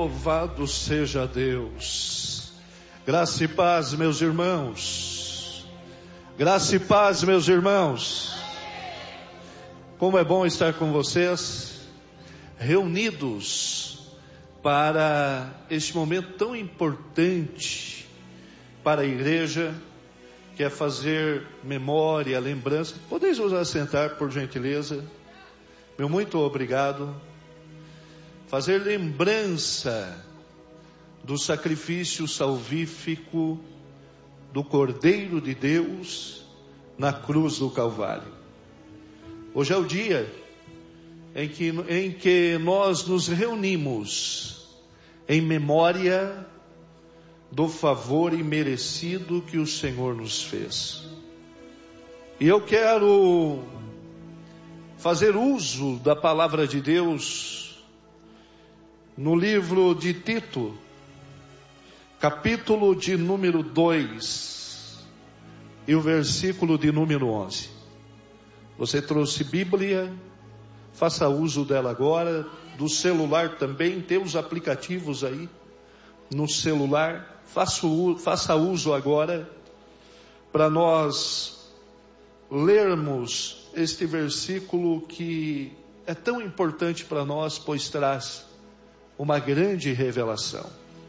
Louvado seja Deus. Graça e paz, meus irmãos. Graça e paz, meus irmãos. Como é bom estar com vocês, reunidos para este momento tão importante para a igreja, que é fazer memória, lembrança. Podeis vos assentar, por gentileza? Meu muito obrigado. Fazer lembrança do sacrifício salvífico do Cordeiro de Deus na cruz do Calvário. Hoje é o dia em que nós nos reunimos em memória do favor imerecido que o Senhor nos fez. E eu quero fazer uso da palavra de Deus no livro de Tito, capítulo de número 2 e o versículo de número 11. Você trouxe Bíblia? Faça uso dela agora. Do celular também, tem os aplicativos aí no celular. Faça uso agora para nós lermos este versículo que é tão importante para nós, pois traz uma grande revelação.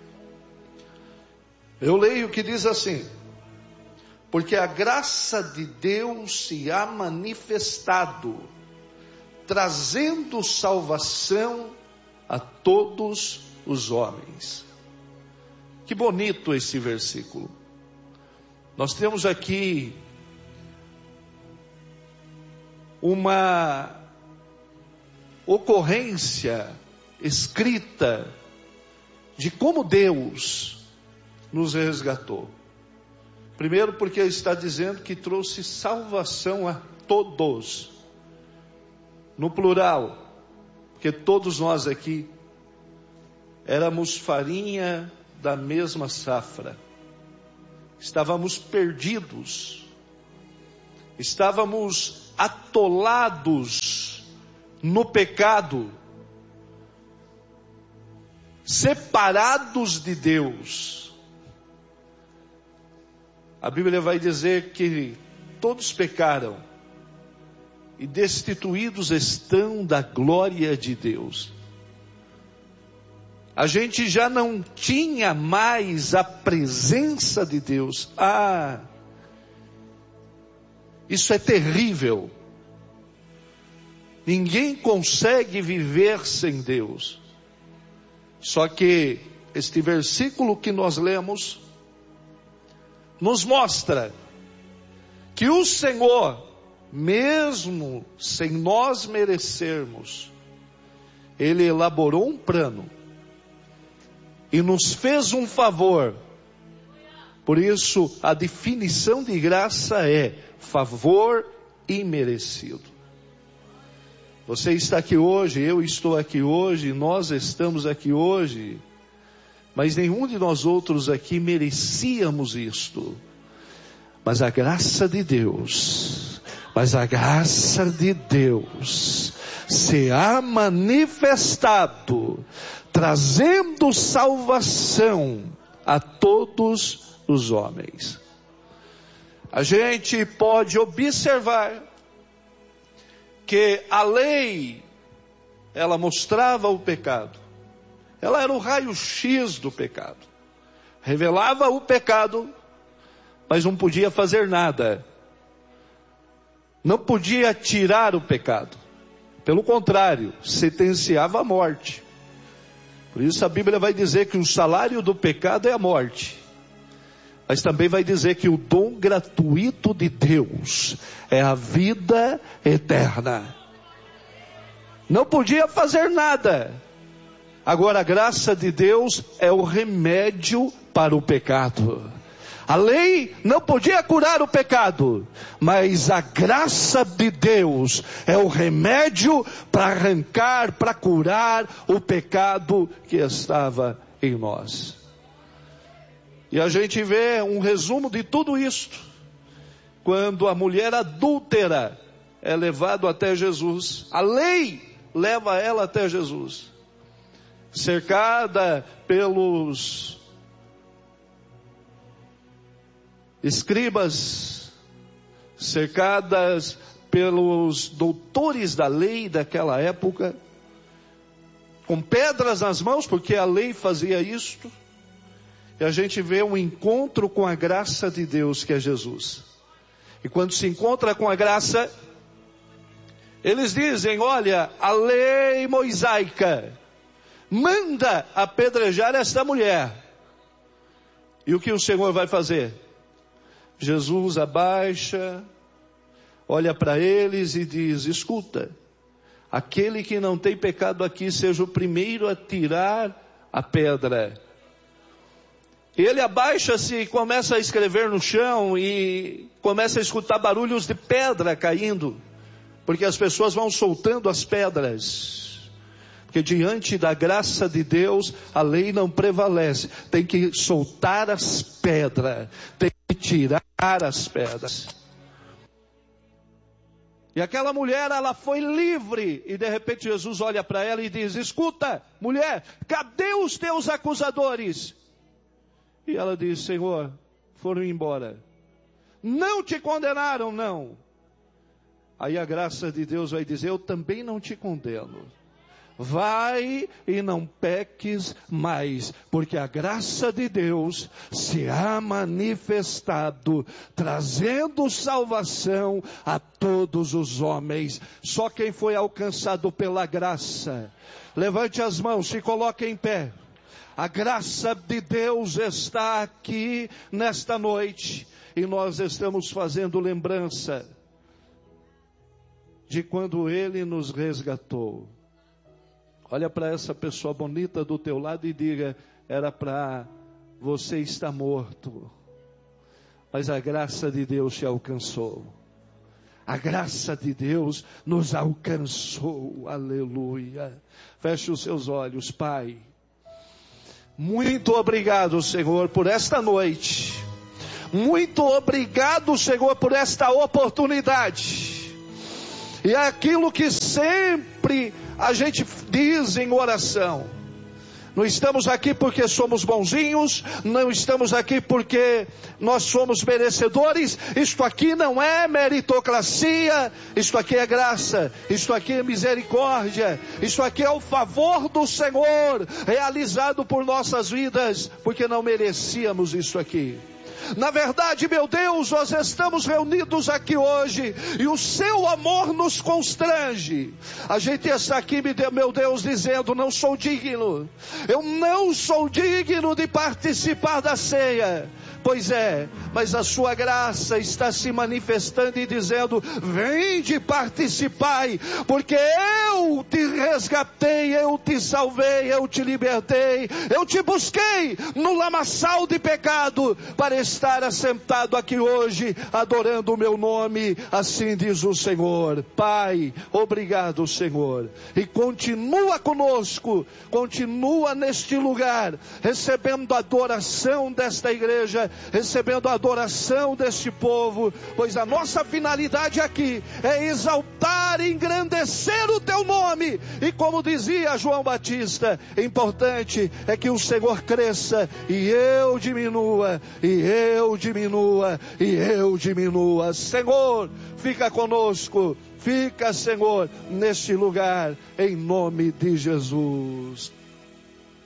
Eu leio que diz assim: porque a graça de Deus se há manifestado, trazendo salvação a todos os homens. Que bonito esse versículo. Nós temos aqui uma ocorrência escrita de como Deus nos resgatou. Primeiro, porque está dizendo que trouxe salvação a todos, no plural, porque todos nós aqui éramos farinha da mesma safra, estávamos perdidos, estávamos atolados no pecado, separados de Deus. A Bíblia vai dizer que todos pecaram e destituídos estão da glória de Deus. A gente já não tinha mais a presença de Deus. Isso é terrível. Ninguém consegue viver sem Deus. Só que este versículo que nós lemos nos mostra que o Senhor, mesmo sem nós merecermos, Ele elaborou um plano e nos fez um favor. Por isso a definição de graça é favor imerecido. Você está aqui hoje, eu estou aqui hoje, nós estamos aqui hoje, mas nenhum de nós outros aqui merecíamos isto. Mas a graça de Deus se há manifestado, trazendo salvação a todos os homens. A gente pode observar que a lei, ela mostrava o pecado. Ela era o raio-x do pecado. Revelava o pecado, mas não podia fazer nada. Não podia tirar o pecado. Pelo contrário, sentenciava a morte. Por isso a Bíblia vai dizer que o salário do pecado é a morte. Mas também vai dizer que o dom gratuito de Deus é a vida eterna. Não podia fazer nada. Agora a graça de Deus é o remédio para o pecado. A lei não podia curar o pecado, mas a graça de Deus é o remédio para arrancar, para curar o pecado que estava em nós. E a gente vê um resumo de tudo isto, quando a mulher adúltera é levada até Jesus. A lei leva ela até Jesus. cercada pelos escribas, cercadas pelos doutores da lei daquela época, com pedras nas mãos, porque a lei fazia isto. E a gente vê um encontro com a graça de Deus, que é Jesus. E quando se encontra com a graça, eles dizem: olha, a lei mosaica manda apedrejar esta mulher. E o que o Senhor vai fazer? Jesus abaixa, olha para eles e diz: escuta, aquele que não tem pecado aqui seja o primeiro a tirar a pedra. Ele abaixa-se e começa a escrever no chão e começa a escutar barulhos de pedra caindo, porque as pessoas vão soltando as pedras, porque diante da graça de Deus a lei não prevalece. Tem que soltar as pedras, tem que tirar as pedras. E aquela mulher, ela foi livre, e de repente Jesus olha para ela e diz: escuta, mulher, cadê os teus acusadores? E ela diz: Senhor, foram embora. Não te condenaram, não. Aí a graça de Deus vai dizer: eu também não te condeno. Vai e não peques mais, porque a graça de Deus se há manifestado, trazendo salvação a todos os homens. Só quem foi alcançado pela graça, levante as mãos, se coloque em pé. A graça de Deus está aqui nesta noite, e nós estamos fazendo lembrança de quando Ele nos resgatou. Olha para essa pessoa bonita do teu lado e diga: era para você estar morto, mas a graça de Deus te alcançou. A graça de Deus nos alcançou, aleluia. Feche os seus olhos. Pai, muito obrigado, Senhor, por esta noite. Muito obrigado, Senhor, por esta oportunidade. E é aquilo que sempre a gente diz em oração: não estamos aqui porque somos bonzinhos, não estamos aqui porque nós somos merecedores. Isto aqui não é meritocracia, isto aqui é graça, isto aqui é misericórdia, isto aqui é o favor do Senhor realizado por nossas vidas, porque não merecíamos isso aqui. Na verdade, meu Deus, nós estamos reunidos aqui hoje e o seu amor nos constrange. A gente está aqui, meu Deus, dizendo: não sou digno, eu não sou digno de participar da ceia. Pois é, mas a sua graça está se manifestando e dizendo: vinde, participai, porque eu te resgatei, eu te salvei, eu te libertei, eu te busquei no lamaçal de pecado, para estar assentado aqui hoje, adorando o meu nome. Assim diz o Senhor. Pai, obrigado, Senhor, e continua conosco, continua neste lugar, recebendo a adoração desta igreja, recebendo a adoração deste povo, pois a nossa finalidade aqui é exaltar e engrandecer o teu nome. E como dizia João Batista, importante é que o Senhor cresça e eu diminua, e eu diminua, e eu diminua. Senhor, fica conosco, fica, Senhor, neste lugar, em nome de Jesus.